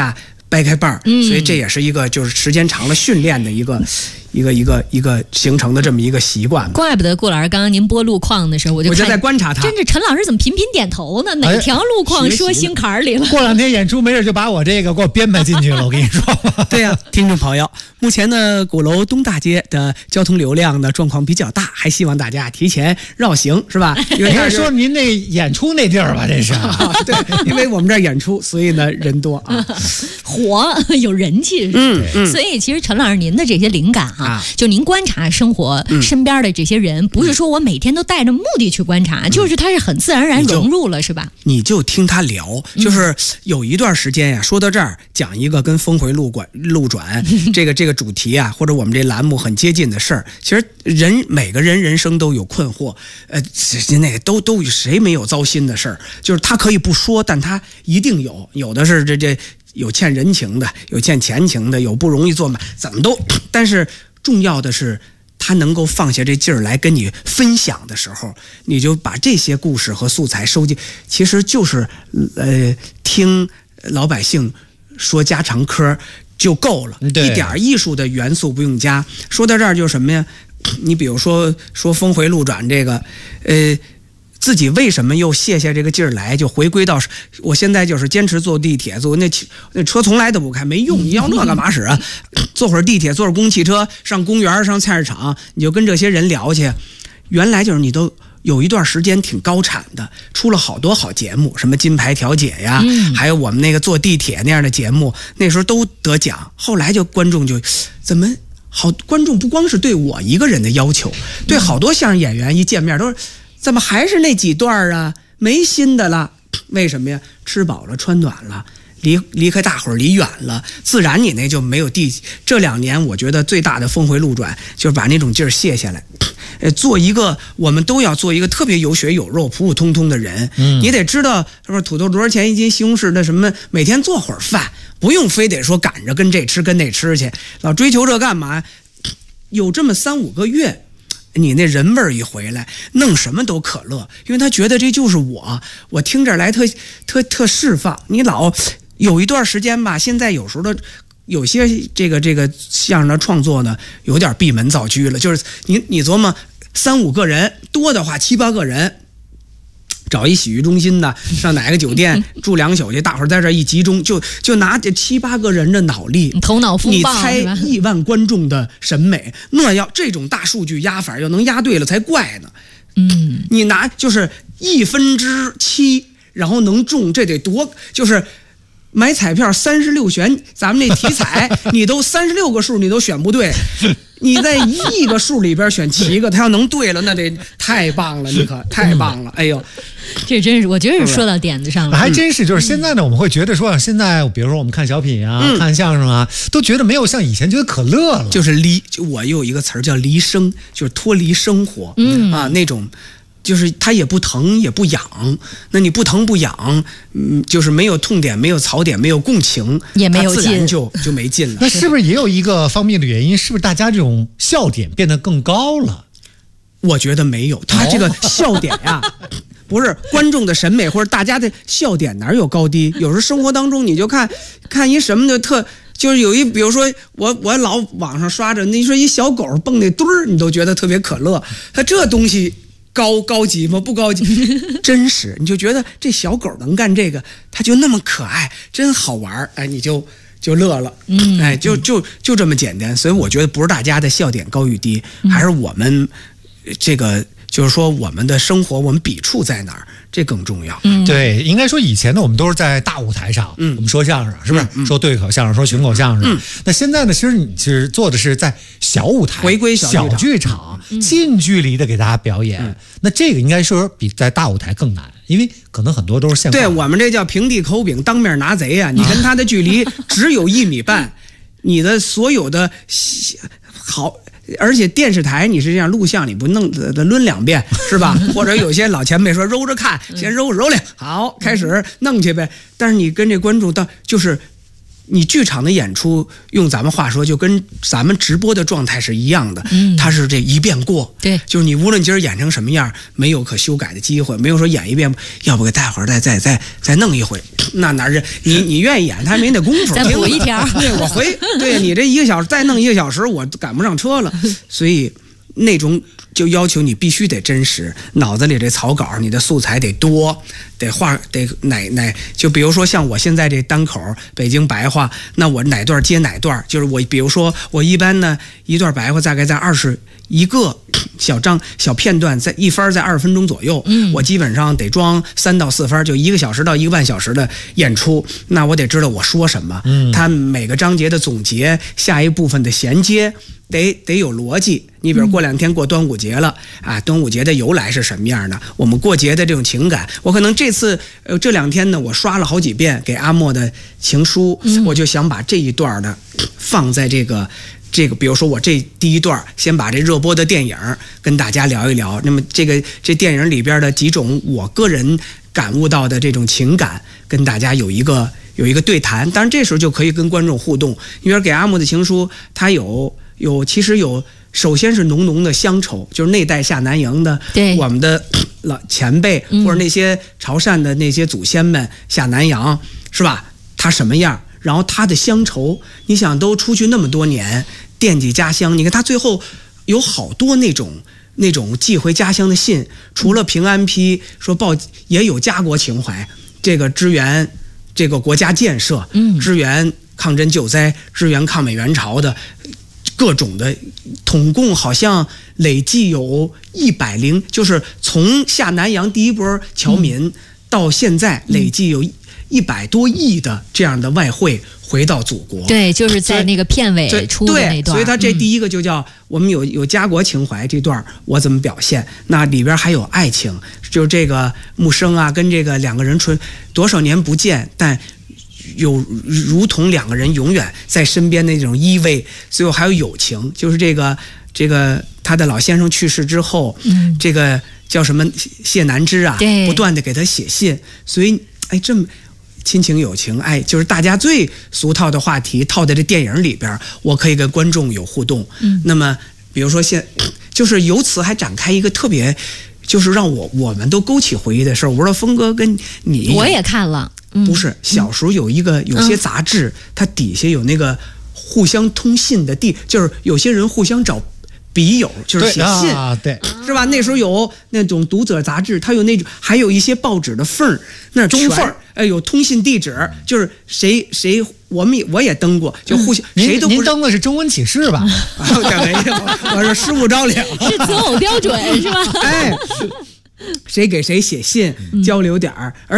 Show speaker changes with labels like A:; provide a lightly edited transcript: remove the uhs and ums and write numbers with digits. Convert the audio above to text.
A: 下掰开瓣儿，所以这也是一个就是时间长了训练的一个形成的这么一个习惯。
B: 怪不得顾老师刚刚您播路况的时候，我就
A: 在观察他，
B: 真是陈老师怎么频频点头呢？哪条路况说心坎儿里了？
C: 过两天演出没事就把我这个给我编排进去了，我跟你说。
A: 对呀，听众朋友，目前呢鼓楼东大街的交通流量的状况比较大，还希望大家提前绕行，是吧？
C: 因为您说您那演出那地儿吧，这是、
A: 对，因为我们这儿演出，所以呢人多啊，
B: 火有人气，所以其实陈老师您的这些灵感就您观察生活身边的这些人，不是说我每天都带着目的去观察，就是他是很自然而然融入了，是吧？
A: 你就听他聊，就是有一段时间呀，说到这儿讲一个跟峰回路转这个主题啊，或者我们这栏目很接近的事儿。其实每个人人生都有困惑，那个都谁没有糟心的事儿？就是他可以不说，但他一定有的是这有欠人情的，有欠钱情的，有不容易做嘛，怎么都。但是重要的是，他能够放下这劲儿来跟你分享的时候，你就把这些故事和素材收集，其实就是听老百姓说家常嗑就够了，一点艺术的元素不用加。说到这儿就是什么呀？你比如说峰回路转这个，自己为什么又卸下这个劲儿来，就回归到我现在就是坚持坐地铁，坐那车从来都不开，没用，你要那干嘛使啊？坐会儿地铁，坐会儿公共汽车，上公园，上菜市场，你就跟这些人聊去。原来就是你都有一段时间挺高产的，出了好多好节目，什么金牌调解呀，还有我们那个坐地铁那样的节目，那时候都得奖。后来就观众就怎么好，观众不光是对我一个人的要求，对好多相声演员一见面都是。怎么还是那几段啊？没新的了？为什么呀？吃饱了穿暖了，离开大伙儿离远了，自然你那就没有这2年我觉得最大的峰回路转，就是把那种劲儿卸下来，我们都要做一个特别有血有肉、普普通通的人。你得知道，是不是土豆多少钱一斤？西红柿的什么？每天做会儿饭，不用非得说赶着跟这吃跟那吃去，老追求这干嘛？有这么3-5个月。你那人味儿一回来，弄什么都可乐，因为他觉得这就是我听着来特释放。你老有一段时间吧，现在有时候的有些这个相声的创作呢，有点闭门造车了，就是你琢磨3-5个人，多的话7-8个人。找一洗浴中心的，上哪个酒店住2宿去，大伙儿在这一集中，就拿这7-8个人的脑力，
B: 头脑风暴，
A: 你猜亿万观众的审美，那要这种大数据压法，要能压对了才怪呢。你拿就是7%，然后能中，这得多就是买彩票36选，咱们那体彩，你都36个数你都选不对。你在1亿个数里边选7个，他要能对了，那得太棒了，你可太棒了！哎呦，
B: 这真是我觉得是说到点子上了，
C: 还真是。就是现在呢，我们会觉得说，现在比如说我们看小品啊，看相声啊，都觉得没有像以前觉得可乐了。
A: 就是我有一个词儿叫离生，就是脱离生活，那种。就是它也不疼也不痒，那你不疼不痒，就是没有痛点，没有槽点，没有共情，
B: 也没有劲，
A: 自然就没劲了。
C: 那是不是也有一个方面的原因？是不是大家这种笑点变得更高了？
A: 我觉得没有，他这个笑点呀，不是观众的审美或者大家的笑点哪有高低？有时候生活当中你就看一什么的就是有比如说我老网上刷着，你说一小狗蹦那堆儿，你都觉得特别可乐，它这东西。高级吗？不高级，真实。你就觉得这小狗能干这个，它就那么可爱，真好玩。哎，你就乐了。哎，就这么简单。所以我觉得不是大家的笑点高与低，还是我们这个就是说我们的生活，我们笔触在哪儿，这更重要。
C: 对，应该说以前呢，我们都是在大舞台上，我们说相声，是不是？说对口相声，说群口相声。那现在呢，其实你做的是在小舞台，
A: 回归
C: 小剧场，近距离的给大家表演。那这个应该说比在大舞台更难，因为可能很多都是现。
A: 对，我们这叫平地口饼，当面拿贼呀！你跟他的距离只有1米半，你的所有的好。而且电视台你是这样录像，你不弄抡2遍是吧？或者有些老前辈说揉着看，先揉2，好，开始弄去呗。但是你跟这观众到就是你剧场的演出，用咱们话说，就跟咱们直播的状态是一样的。它是这一遍过。
B: 对，
A: 就是你无论今儿演成什么样，没有可修改的机会，没有说演一遍，要不给待会儿再弄一回，那哪是你愿意演，他还没那功夫。
B: 再补一条。
A: 对，我对你这1个小时再弄1个小时，我赶不上车了。所以那种就要求你必须得真实，脑子里这草稿，你的素材得多，得画，得哪，就比如说像我现在这单口北京白话，那我哪段接哪段，就是我比如说我一般呢一段白话大概在21个小片段，在一分在20分钟左右，我基本上得装3到4分，就1个小时到1个半小时的演出，那我得知道我说什么，它每个章节的总结，下一部分的衔接。得有逻辑。你比如过2天过端午节了啊，端午节的由来是什么样的？我们过节的这种情感，我可能这次这2天呢，我刷了好几遍给阿莫的情书，我就想把这一段呢放在这个，比如说我这第一段先把这热播的电影跟大家聊一聊，那么这电影里边的几种我个人感悟到的这种情感，跟大家有一个对谈。当然这时候就可以跟观众互动，因为给阿莫的情书，它其实有，首先是浓浓的乡愁，就是那代下南营的我们的老前辈，或者那些潮汕的那些祖先们下南洋，是吧？他什么样？然后他的乡愁，你想都出去那么多年，惦记家乡。你看他最后有好多那种寄回家乡的信，除了平安批说也有家国情怀，这个支援这个国家建设，支援抗震救灾，支援抗美援朝的。各种的，统共好像累计有100，就是从下南洋第一波侨民到现在累计有100多亿的这样的外汇回到祖国。
B: 对，就是在那个片尾出的那段。
A: 对，所以他这第一个就叫我们有家国情怀这段我怎么表现？那里边还有爱情，就这个木生啊，跟这个2个人多少年不见，但。有如同2个人永远在身边的那种依偎，最后还有友情，就是这个他的老先生去世之后，这个叫什么谢南之啊，不断的给他写信，所以这么亲情友情，就是大家最俗套的话题套在这电影里边，我可以跟观众有互动。那么比如说就是由此还展开一个特别，就是让我们都勾起回忆的事儿。我不知道峰哥跟你，
B: 我也看了。
A: 不是，小时候有些杂志，它底下有那个互相通信的就是有些人互相找笔友，就是写信，
C: 对，
A: 是吧？那时候有那种读者杂志，它有那种，还有一些报纸的缝，那中缝，有通信地址，就是谁，我也登过，就互相谁都不。
C: 您登的是中文启事吧？
A: 我是失物招领，
B: 是择偶标准是吧？
A: 谁给谁写信交流点儿。